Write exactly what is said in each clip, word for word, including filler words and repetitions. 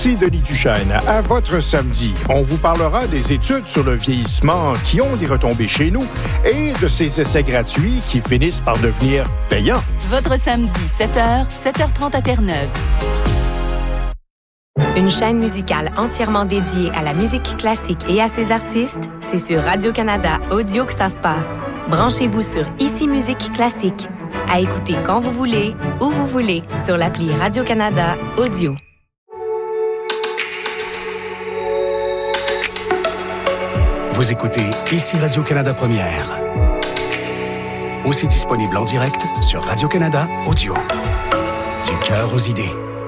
Ici Denis Duchesne. À votre samedi, on vous parlera des études sur le vieillissement qui ont des retombées chez nous et de ces essais gratuits qui finissent par devenir payants. Votre samedi, sept heures, sept heures trente à Terre-Neuve. Une chaîne musicale entièrement dédiée à la musique classique et à ses artistes, c'est sur Radio-Canada Audio que ça se passe. Branchez-vous sur Ici Musique Classique. À écouter quand vous voulez, où vous voulez, sur l'appli Radio-Canada Audio. Vous écoutez Ici Radio-Canada Première. Aussi disponible en direct sur Radio-Canada Audio. Du cœur aux idées.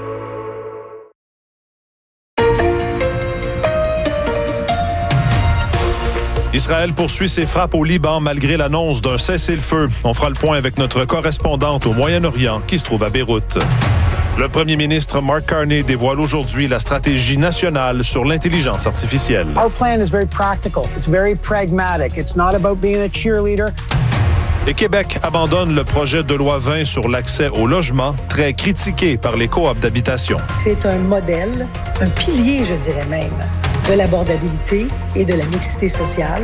Israël poursuit ses frappes au Liban malgré l'annonce d'un cessez-le-feu. On fera le point avec notre correspondante au Moyen-Orient qui se trouve à Beyrouth. Le premier ministre Mark Carney dévoile aujourd'hui la stratégie nationale sur l'intelligence artificielle. Our plan is very practical. It's very pragmatic. It's not about being a cheerleader. Et Québec abandonne le projet de loi vingt sur l'accès au logement, très critiqué par les coops d'habitation. C'est un modèle, un pilier, je dirais même, de l'abordabilité et de la mixité sociale.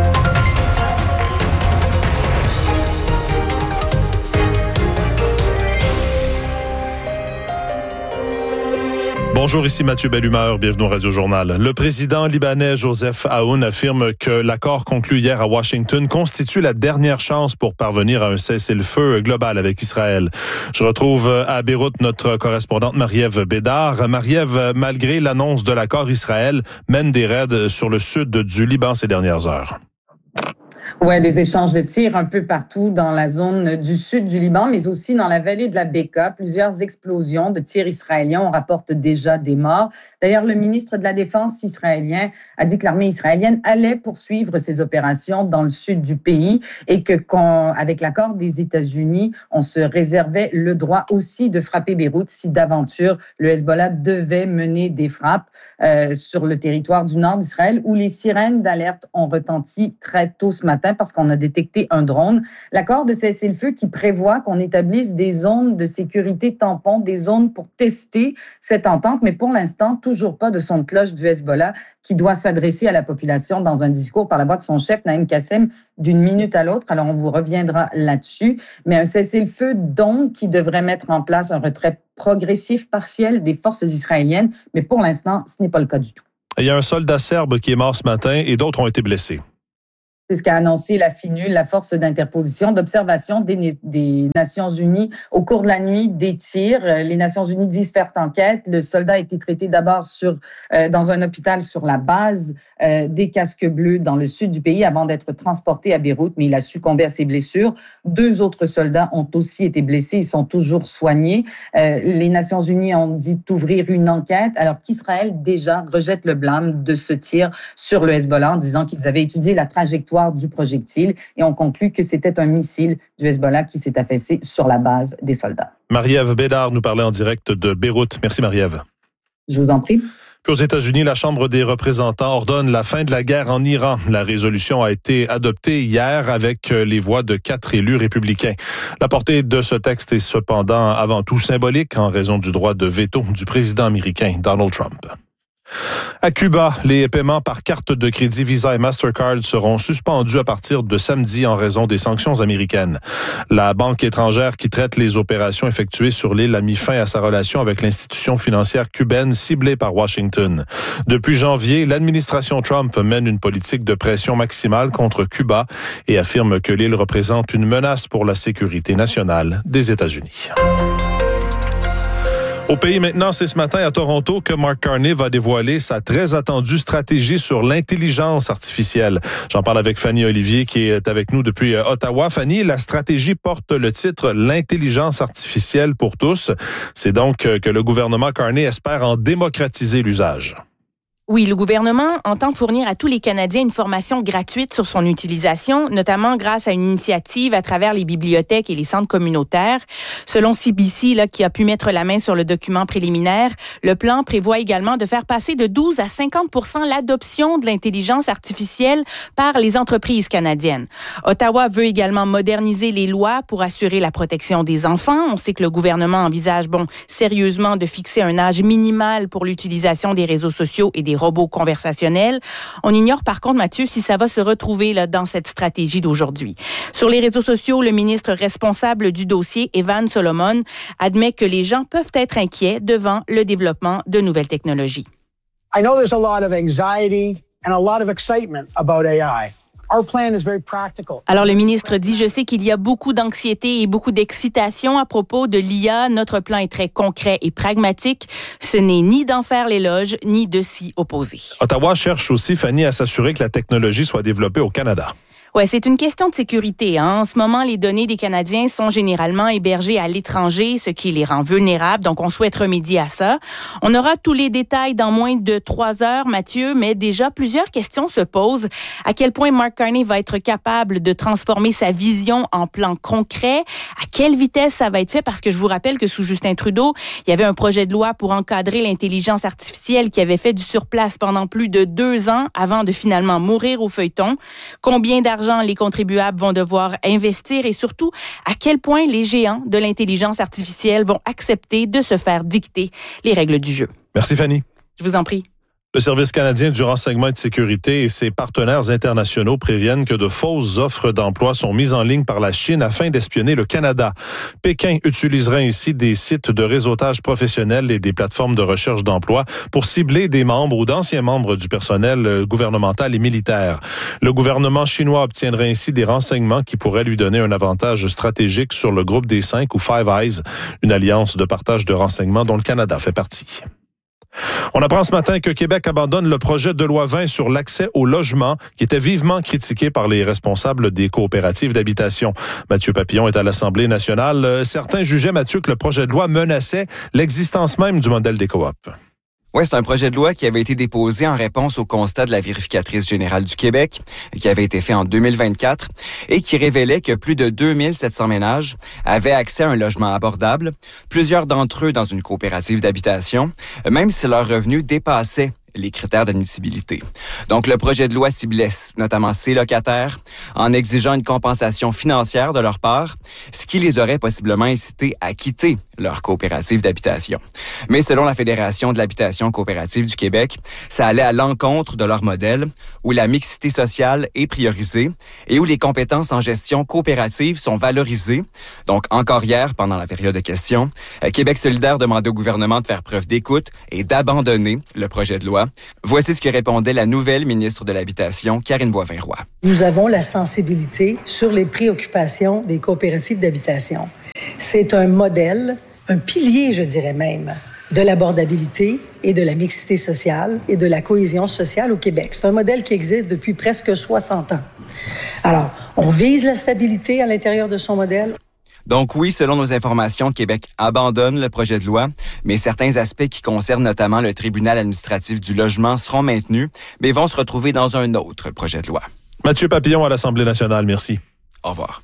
Bonjour, ici Mathieu Bellumeur, bienvenue au Radio-Journal. Le président libanais Joseph Aoun affirme que l'accord conclu hier à Washington constitue la dernière chance pour parvenir à un cessez-le-feu global avec Israël. Je retrouve à Beyrouth notre correspondante Marie-Ève Bédard. Marie-Ève, malgré l'annonce de l'accord, Israël mène des raids sur le sud du Liban ces dernières heures. Oui, des échanges de tirs un peu partout dans la zone du sud du Liban, mais aussi dans la vallée de la Beka. Plusieurs explosions de tirs israéliens. On rapporte déjà des morts. D'ailleurs, le ministre de la Défense israélien a dit que l'armée israélienne allait poursuivre ses opérations dans le sud du pays et que, avec l'accord des États-Unis, on se réservait le droit aussi de frapper Beyrouth si d'aventure le Hezbollah devait mener des frappes euh, sur le territoire du nord d'Israël où les sirènes d'alerte ont retenti très tôt ce matin parce qu'on a détecté un drone. L'accord de cessez-le-feu qui prévoit qu'on établisse des zones de sécurité tampons, des zones pour tester cette entente, mais pour l'instant, toujours pas de son de cloche du Hezbollah qui doit s'adresser à la population dans un discours par la voix de son chef, Naïm Kassem, d'une minute à l'autre. Alors, on vous reviendra là-dessus. Mais un cessez-le-feu, donc, qui devrait mettre en place un retrait progressif, partiel des forces israéliennes. Mais pour l'instant, ce n'est pas le cas du tout. Il y a un soldat serbe qui est mort ce matin et d'autres ont été blessés. C'est ce qu'a annoncé la FINUL, la force d'interposition, d'observation des, des Nations Unies au cours de la nuit des tirs. Les Nations Unies disent faire enquête. Le soldat a été traité d'abord sur, euh, dans un hôpital sur la base euh, des Casques Bleus dans le sud du pays avant d'être transporté à Beyrouth, mais il a succombé à ses blessures. Deux autres soldats ont aussi été blessés. Ils sont toujours soignés. Euh, les Nations Unies ont dit d'ouvrir une enquête alors qu'Israël déjà rejette le blâme de ce tir sur le Hezbollah en disant qu'ils avaient étudié la trajectoire du projectile et on conclut que c'était un missile du Hezbollah qui s'est affaissé sur la base des soldats. Marie-Ève Bédard nous parlait en direct de Beyrouth. Merci Marie-Ève. Je vous en prie. Puis aux États-Unis, la Chambre des représentants ordonne la fin de la guerre en Iran. La résolution a été adoptée hier avec les voix de quatre élus républicains. La portée de ce texte est cependant avant tout symbolique en raison du droit de veto du président américain Donald Trump. À Cuba, les paiements par carte de crédit Visa et Mastercard seront suspendus à partir de samedi en raison des sanctions américaines. La banque étrangère qui traite les opérations effectuées sur l'île a mis fin à sa relation avec l'institution financière cubaine ciblée par Washington. Depuis janvier, l'administration Trump mène une politique de pression maximale contre Cuba et affirme que l'île représente une menace pour la sécurité nationale des États-Unis. Au pays maintenant, c'est ce matin à Toronto que Mark Carney va dévoiler sa très attendue stratégie sur l'intelligence artificielle. J'en parle avec Fanny Olivier qui est avec nous depuis Ottawa. Fanny, la stratégie porte le titre « L'intelligence artificielle pour tous ». C'est donc que le gouvernement Carney espère en démocratiser l'usage. Oui, le gouvernement entend fournir à tous les Canadiens une formation gratuite sur son utilisation, notamment grâce à une initiative à travers les bibliothèques et les centres communautaires. Selon C B C, là, qui a pu mettre la main sur le document préliminaire, le plan prévoit également de faire passer de douze à cinquante pour cent l'adoption de l'intelligence artificielle par les entreprises canadiennes. Ottawa veut également moderniser les lois pour assurer la protection des enfants. On sait que le gouvernement envisage, bon, sérieusement de fixer un âge minimal pour l'utilisation des réseaux sociaux et des robots conversationnels. On ignore par contre, Mathieu, si ça va se retrouver là, dans cette stratégie d'aujourd'hui. Sur les réseaux sociaux, le ministre responsable du dossier, Evan Solomon, admet que les gens peuvent être inquiets devant le développement de nouvelles technologies. I know there's a lot of anxiety and a lot of excitement about A I. Our plan is very practical. Alors, le ministre dit, je sais qu'il y a beaucoup d'anxiété et beaucoup d'excitation à propos de l'I A. Notre plan est très concret et pragmatique. Ce n'est ni d'en faire l'éloge, ni de s'y opposer. Ottawa cherche aussi, Fanny, à s'assurer que la technologie soit développée au Canada. Ouais, c'est une question de sécurité. Hein. En ce moment, les données des Canadiens sont généralement hébergées à l'étranger, ce qui les rend vulnérables. Donc, on souhaite remédier à ça. On aura tous les détails dans moins de trois heures, Mathieu, mais déjà, plusieurs questions se posent. À quel point Mark Carney va être capable de transformer sa vision en plan concret? À quelle vitesse ça va être fait? Parce que je vous rappelle que sous Justin Trudeau, il y avait un projet de loi pour encadrer l'intelligence artificielle qui avait fait du surplace pendant plus de deux ans avant de finalement mourir au feuilleton. Combien d'argent les contribuables vont devoir investir et surtout à quel point les géants de l'intelligence artificielle vont accepter de se faire dicter les règles du jeu. Merci Fanny. Je vous en prie. Le Service canadien du renseignement et de sécurité et ses partenaires internationaux préviennent que de fausses offres d'emploi sont mises en ligne par la Chine afin d'espionner le Canada. Pékin utilisera ainsi des sites de réseautage professionnel et des plateformes de recherche d'emploi pour cibler des membres ou d'anciens membres du personnel gouvernemental et militaire. Le gouvernement chinois obtiendra ainsi des renseignements qui pourraient lui donner un avantage stratégique sur le groupe des cinq ou Five Eyes, une alliance de partage de renseignements dont le Canada fait partie. On apprend ce matin que Québec abandonne le projet de loi vingt sur l'accès au logement qui était vivement critiqué par les responsables des coopératives d'habitation. Mathieu Papillon est à l'Assemblée nationale. Certains jugeaient, Mathieu, que le projet de loi menaçait l'existence même du modèle des coops. Oui, c'est un projet de loi qui avait été déposé en réponse au constat de la vérificatrice générale du Québec, qui avait été fait en deux mille vingt-quatre, et qui révélait que plus de deux mille sept cents ménages avaient accès à un logement abordable, plusieurs d'entre eux dans une coopérative d'habitation, même si leurs revenus dépassaient les critères d'admissibilité. Donc, le projet de loi ciblait notamment ces locataires en exigeant une compensation financière de leur part, ce qui les aurait possiblement incités à quitter leur coopérative d'habitation. Mais selon la Fédération de l'habitation coopérative du Québec, ça allait à l'encontre de leur modèle où la mixité sociale est priorisée et où les compétences en gestion coopérative sont valorisées. Donc, encore hier, pendant la période de questions, Québec solidaire demandait au gouvernement de faire preuve d'écoute et d'abandonner le projet de loi. Voici ce que répondait la nouvelle ministre de l'Habitation, Karine Boivin-Roy. Nous avons la sensibilité sur les préoccupations des coopératives d'habitation. C'est un modèle, un pilier, je dirais même, de l'abordabilité et de la mixité sociale et de la cohésion sociale au Québec. C'est un modèle qui existe depuis presque soixante ans. Alors, on vise la stabilité à l'intérieur de son modèle. Donc oui, selon nos informations, Québec abandonne le projet de loi, mais certains aspects qui concernent notamment le tribunal administratif du logement seront maintenus, mais vont se retrouver dans un autre projet de loi. Mathieu Papillon à l'Assemblée nationale, merci. Au revoir.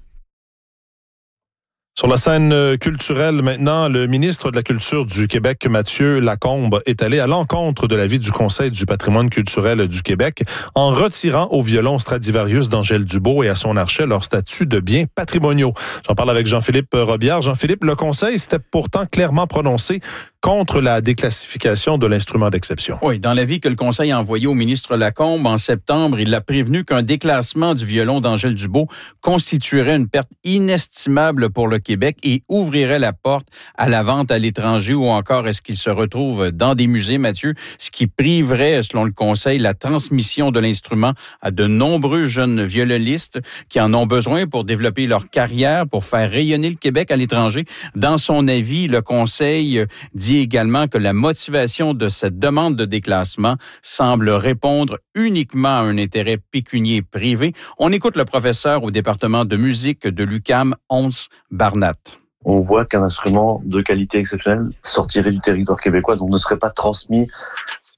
Sur la scène culturelle maintenant, le ministre de la Culture du Québec, Mathieu Lacombe, est allé à l'encontre de l'avis du Conseil du patrimoine culturel du Québec en retirant au violon Stradivarius d'Angèle Dubois et à son archet leur statut de biens patrimoniaux. J'en parle avec Jean-Philippe Robillard. Jean-Philippe, le Conseil s'était pourtant clairement prononcé contre la déclassification de l'instrument d'exception. Oui, dans l'avis que le Conseil a envoyé au ministre Lacombe en septembre, il a prévenu qu'un déclassement du violon d'Angèle Dubois constituerait une perte inestimable pour le Québec et ouvrirait la porte à la vente à l'étranger ou encore est-ce qu'il se retrouve dans des musées, Mathieu, ce qui priverait, selon le Conseil, la transmission de l'instrument à de nombreux jeunes violonistes qui en ont besoin pour développer leur carrière, pour faire rayonner le Québec à l'étranger. Dans son avis, le Conseil dit également que la motivation de cette demande de déclassement semble répondre uniquement à un intérêt pécunier privé. On écoute le professeur au département de musique de l'U Q A M, Hans Barnat. On voit qu'un instrument de qualité exceptionnelle sortirait du territoire québécois, donc ne serait pas transmis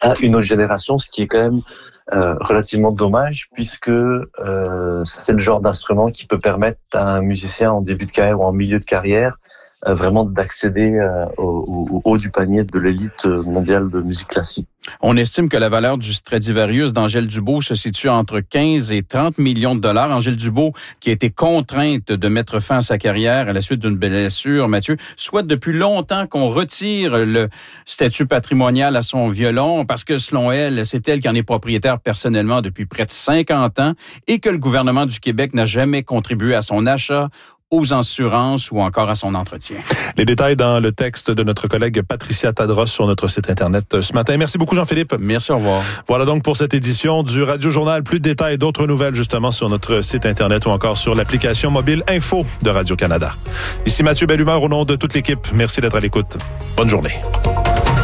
à une autre génération, ce qui est quand même euh, relativement dommage, puisque euh, c'est le genre d'instrument qui peut permettre à un musicien en début de carrière ou en milieu de carrière euh, vraiment d'accéder euh, au, au haut du panier de l'élite mondiale de musique classique. On estime que la valeur du Stradivarius d'Angèle Dubois se situe entre quinze et trente millions de dollars. Angèle Dubois, qui a été contrainte de mettre fin à sa carrière à la suite d'une blessure, Mathieu, souhaite depuis longtemps qu'on retire le statut patrimonial à son violon parce que, selon elle, c'est elle qui en est propriétaire personnellement depuis près de cinquante ans et que le gouvernement du Québec n'a jamais contribué à son achat, aux assurances ou encore à son entretien. Les détails dans le texte de notre collègue Patricia Tadros sur notre site Internet ce matin. Merci beaucoup, Jean-Philippe. Merci, au revoir. Voilà donc pour cette édition du Radio Journal. Plus de détails, d'autres nouvelles justement sur notre site Internet ou encore sur l'application mobile Info de Radio-Canada. Ici Mathieu Bellumeur au nom de toute l'équipe. Merci d'être à l'écoute. Bonne journée.